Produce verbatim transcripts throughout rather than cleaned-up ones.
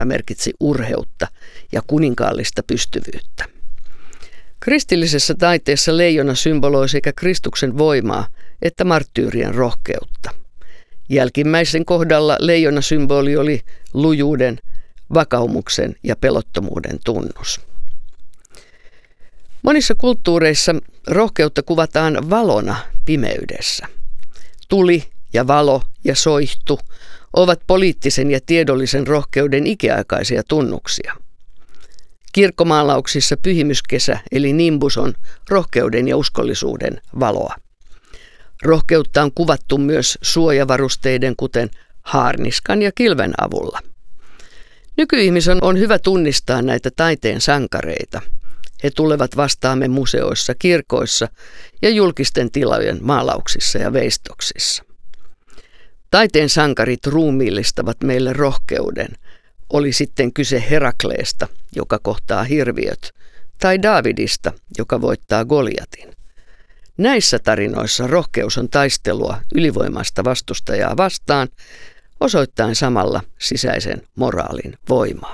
merkitsi urheutta ja kuninkaallista pystyvyyttä. Kristillisessä taiteessa leijona symboloi sekä Kristuksen voimaa että marttyyrien rohkeutta. Jälkimmäisen kohdalla leijona-symboli oli lujuuden, vakaumuksen ja pelottomuuden tunnus. Monissa kulttuureissa rohkeutta kuvataan valona pimeydessä. Tuli ja valo ja soihtu ovat poliittisen ja tiedollisen rohkeuden ikiaikaisia tunnuksia. Kirkkomaalauksissa pyhimyskesä eli nimbus on rohkeuden ja uskollisuuden valoa. Rohkeutta on kuvattu myös suojavarusteiden kuten haarniskan ja kilven avulla. Nykyihmisen on hyvä tunnistaa näitä taiteen sankareita. He tulevat vastaamme museoissa, kirkoissa ja julkisten tilojen maalauksissa ja veistoksissa. Taiteen sankarit ruumiillistavat meille rohkeuden, oli sitten kyse Herakleesta, joka kohtaa hirviöt, tai Daavidista, joka voittaa Goliatin. Näissä tarinoissa rohkeus on taistelua ylivoimaista vastustajaa vastaan, osoittaen samalla sisäisen moraalin voimaa.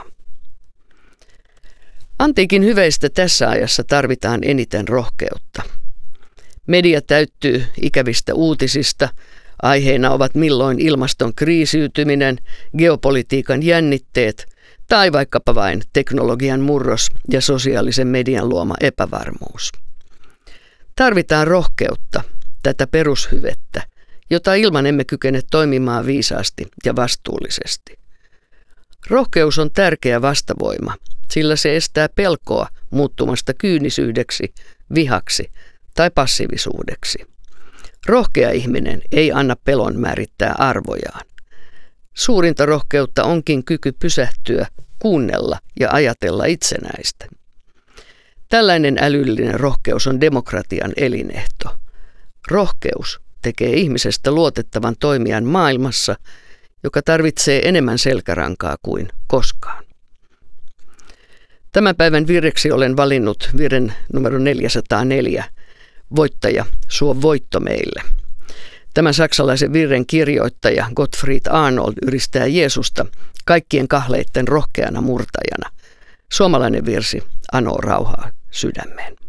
Antiikin hyveistä tässä ajassa tarvitaan eniten rohkeutta. Media täyttyy ikävistä uutisista. Aiheena ovat milloin ilmaston kriisiytyminen, geopolitiikan jännitteet tai vaikkapa vain teknologian murros ja sosiaalisen median luoma epävarmuus. Tarvitaan rohkeutta, tätä perushyvettä, jota ilman emme kykene toimimaan viisaasti ja vastuullisesti. Rohkeus on tärkeä vastavoima, sillä se estää pelkoa muuttumasta kyynisyydeksi, vihaksi tai passiivisuudeksi. Rohkea ihminen ei anna pelon määrittää arvojaan. Suurinta rohkeutta onkin kyky pysähtyä, kuunnella ja ajatella itsenäistä. Tällainen älyllinen rohkeus on demokratian elinehto. Rohkeus tekee ihmisestä luotettavan toimijan maailmassa, joka tarvitsee enemmän selkärankaa kuin koskaan. Tämän päivän virreksi olen valinnut virren numero neljäsataaneljä, Voittaja, suo voitto meille. Tämän saksalaisen virren kirjoittaja Gottfried Arnold yristää Jeesusta kaikkien kahleitten rohkeana murtajana. Suomalainen virsi anoo rauhaa sydämeen.